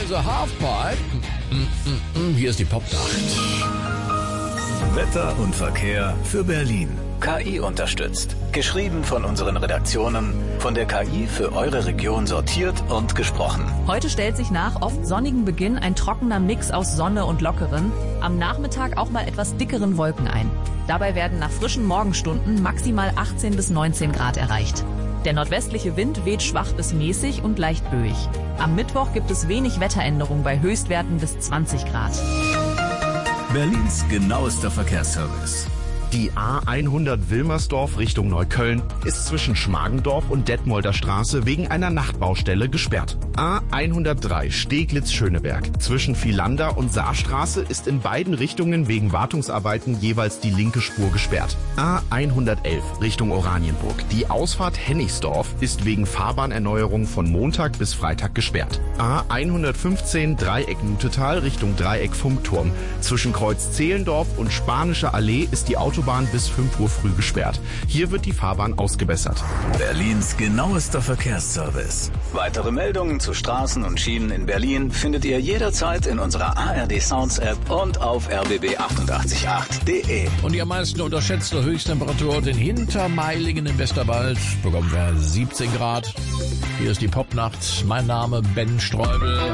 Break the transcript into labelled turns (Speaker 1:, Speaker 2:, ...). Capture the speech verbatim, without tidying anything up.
Speaker 1: is a halfpipe. Mm, mm, mm, hier ist die Popnacht.
Speaker 2: Wetter und Verkehr für Berlin. K I unterstützt. Geschrieben von unseren Redaktionen, von der K I für eure Region sortiert und gesprochen.
Speaker 3: Heute stellt sich nach oft sonnigen Beginn ein trockener Mix aus Sonne und lockeren, am Nachmittag auch mal etwas dickeren Wolken ein. Dabei werden nach frischen Morgenstunden maximal achtzehn bis neunzehn Grad erreicht. Der nordwestliche Wind weht schwach bis mäßig und leicht böig. Am Mittwoch gibt es wenig Wetteränderung bei Höchstwerten bis zwanzig Grad.
Speaker 2: Berlins genauester Verkehrsservice.
Speaker 4: Die A hundert Wilmersdorf Richtung Neukölln ist zwischen Schmargendorf und Detmolder Straße wegen einer Nachtbaustelle gesperrt. A hundertdrei Steglitz-Schöneberg zwischen Vielander und Saarstraße ist in beiden Richtungen wegen Wartungsarbeiten jeweils die linke Spur gesperrt. A hundertelf Richtung Oranienburg. Die Ausfahrt Hennigsdorf ist wegen Fahrbahnerneuerung von Montag bis Freitag gesperrt. A hundertfünfzehn Dreieck Nutetal Richtung Dreieck Funkturm. Zwischen Kreuz Zehlendorf und Spanische Allee ist die Autobahn bis fünf Uhr früh gesperrt. Hier wird die Fahrbahn ausgebessert.
Speaker 2: Berlins genauester Verkehrsservice. Weitere Meldungen zu Straßen und Schienen in Berlin findet ihr jederzeit in unserer A R D Sounds App und auf r b b achtundachtzig Komma acht punkt de.
Speaker 1: Und die am meisten unterschätzte Höchsttemperatur in Hintermeilingen im Westerwald bekommen wir siebzehn Grad. Hier ist die Popnacht. Mein Name Ben Streubel.